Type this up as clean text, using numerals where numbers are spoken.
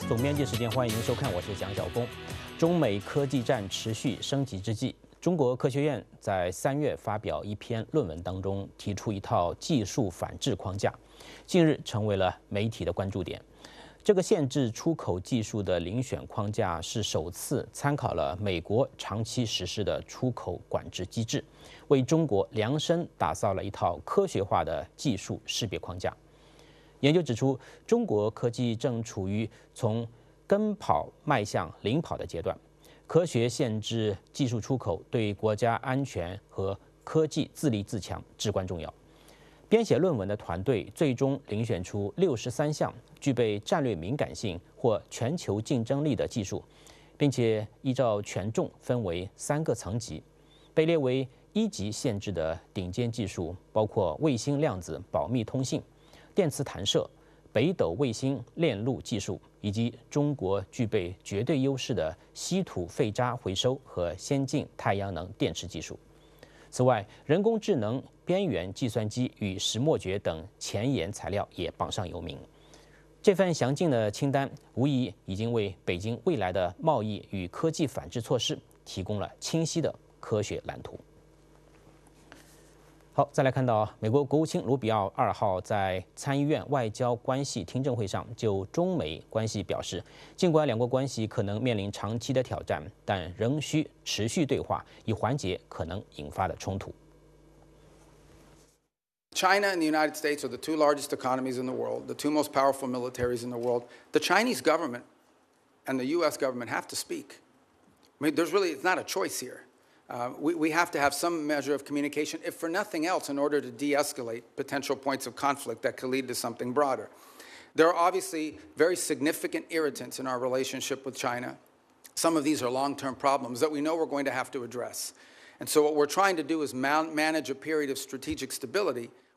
总编辑时间，欢迎您收看，我是蒋晓峰。中美科技战持续升级之际，中国科学院在3月发表一篇论文当中，提出一套技术反制框架，近日成为了媒体的关注点。这个限制出口技术的遴选框架是首次参考了美国长期实施的出口管制机制，为中国量身打造了一套科学化的技术识别框架。研究指出，中国科技正处于从跟跑迈向领跑的阶段，科学限制技术出口对国家安全和科技自立自强至关重要。编写论文的团队最终遴选出63项具备战略敏感性或全球竞争力的技术，并且依照权重分为3个层级。被列为1级限制的顶尖技术包括卫星量子保密通信、电磁弹射、北斗卫星链路技术，以及中国具备绝对优势的稀土废渣回收和先进太阳能电池技术。此外，人工智能、边缘计算机与石墨蕨等前沿材料也榜上有名。这份详尽的清单无疑已经为北京未来的贸易与科技反制措施提供了清晰的科学蓝图。好，再来看到美国国务卿卢比奥2号在参议院外交关系听证会上就中美关系表示，尽管两国关系可能面临长期的挑战，但仍需持续对话，以缓解可能引发的冲突。 China and the United States are the 2 largest economies in the world, the 2 most powerful militaries in the world. The Chinese government and the U.S. government have to speak. I mean, it's not a choice here. We have to have some measure of communication, if for nothing else, in order to de-escalate potential points of conflict that could lead to something broader. There are obviously very significant irritants in our relationship with China. Some of these are long-term problems that we know we're going to have to address. And so what we're trying to do is manage a period of strategic stability